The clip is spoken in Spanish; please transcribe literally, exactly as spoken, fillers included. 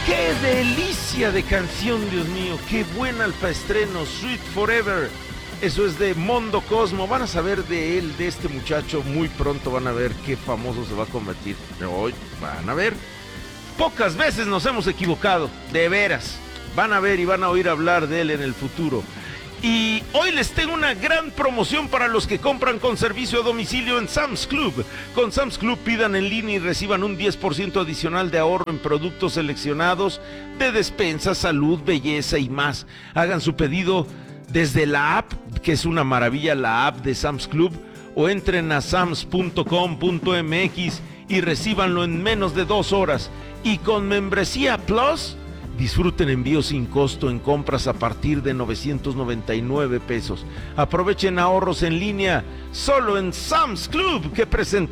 ¡Qué delicia de canción, Dios mío! ¡Qué buena el preestreno! Sweet Forever. Eso es de Mondo Cosmo. Van a saber de él, de este muchacho. Muy pronto van a ver qué famoso se va a convertir. Hoy van a ver. Pocas veces nos hemos equivocado, de veras. Van a ver y van a oír hablar de él en el futuro. Y hoy les tengo una gran promoción para los que compran con servicio a domicilio en Sam's Club. Con Sam's Club pidan en línea y reciban un diez por ciento adicional de ahorro en productos seleccionados de despensa, salud, belleza y más. Hagan su pedido desde la app, que es una maravilla, la app de Sam's Club, o entren a sams punto com punto m x y recíbanlo en menos de dos horas. Y con membresía Plus, disfruten envíos sin costo en compras a partir de novecientos noventa y nueve pesos. Aprovechen ahorros en línea solo en Sam's Club, que presenta